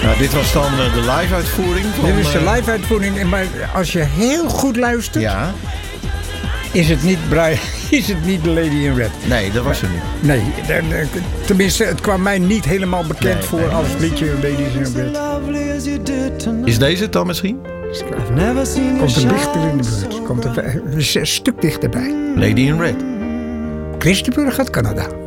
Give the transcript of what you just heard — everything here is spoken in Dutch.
Nou, dit was dan de live-uitvoering. Dit is de live-uitvoering. Maar als je heel goed luistert... Ja. Is het niet The Lady in Red? Nee, dat was er niet. Nee, tenminste, het kwam mij niet helemaal bekend voor als liedje Ladies in Red. Is deze het dan misschien? Komt er dichter in de buurt. Komt er een stuk dichterbij. Lady in Red. Christenburg uit Canada.